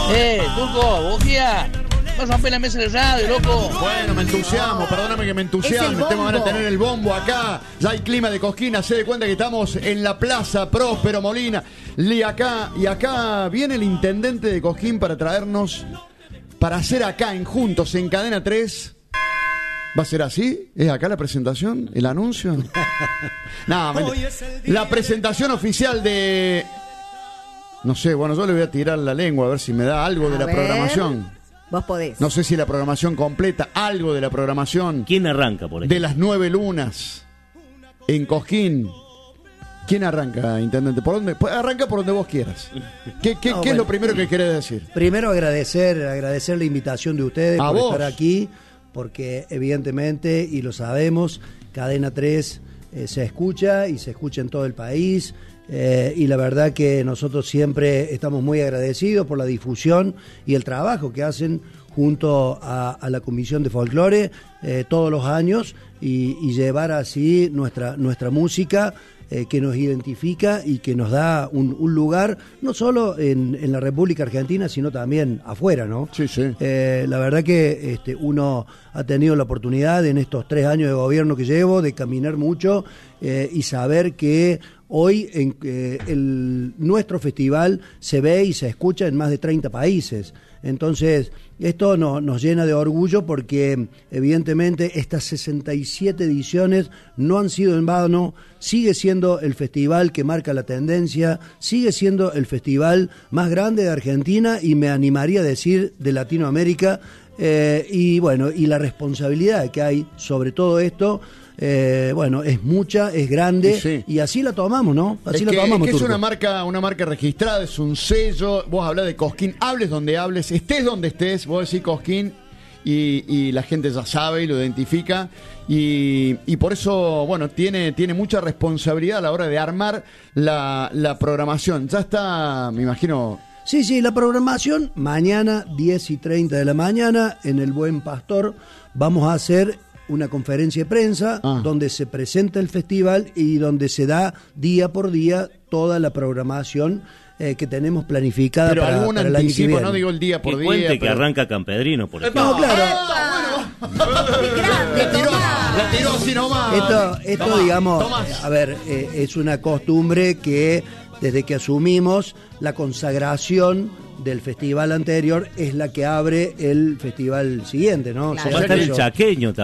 Turco, Bojía, vas a romper la mesa de radio, loco. Bueno, me entusiasmo, perdóname que me entusiasme. Tengo ganas de tener el bombo acá. Ya hay clima de Cosquín, se de cuenta que estamos en la Plaza Próspero Molina. Y acá viene el intendente de Cosquín para traernos, para hacer acá en Juntos, en Cadena 3. ¿Va a ser así? ¿Es acá la presentación? ¿El anuncio? No, la presentación oficial de... No sé, bueno, yo le voy a tirar la lengua a ver si me da algo de la programación. Vos podés. No sé si la programación completa, algo de la programación. ¿Quién arranca, por ejemplo? De las 9 lunas en Cosquín. ¿Quién arranca, intendente? ¿Por dónde? Arranca por donde vos quieras. ¿Qué es lo primero que querés decir? Primero agradecer la invitación de ustedes por estar aquí, porque evidentemente, y lo sabemos, Cadena 3 se escucha y se escucha en todo el país. Y la verdad que nosotros siempre estamos muy agradecidos por la difusión y el trabajo que hacen junto a la Comisión de Folclore todos los años y llevar así nuestra música que nos identifica y que nos da un lugar no solo en la República Argentina, sino también afuera, ¿no? Sí, sí. La verdad que uno ha tenido la oportunidad en estos 3 años de gobierno que llevo de caminar mucho y saber que hoy nuestro festival se ve y se escucha en más de 30 países. Entonces, esto nos llena de orgullo porque evidentemente estas 67 ediciones no han sido en vano, sigue siendo el festival que marca la tendencia, sigue siendo el festival más grande de Argentina y me animaría a decir de Latinoamérica, y bueno, y la responsabilidad que hay sobre todo esto, es mucha, es grande, sí. Y así la tomamos, ¿no? Así la tomamos. Es una marca registrada, es un sello. Vos hablás de Cosquín, hables donde hables, estés donde estés, vos decís Cosquín y la gente ya sabe y lo identifica y por eso, bueno, tiene mucha responsabilidad a la hora de armar la programación. Ya está, me imagino. Sí, la programación, mañana 10:30 de la mañana en el Buen Pastor vamos a hacer una conferencia de prensa donde se presenta el festival y donde se da día por día toda la programación que tenemos planificada. Pero para algún el anticipo, año que no digo el día por día. Cuente que arranca Campedrino, por ejemplo. No, claro. La tiró así nomás. Esto Tomás, digamos, Tomás. A ver, es una costumbre que desde que asumimos la consagración del festival anterior es la que abre el festival siguiente, ¿no? Claro. Va a estar el chaqueño también.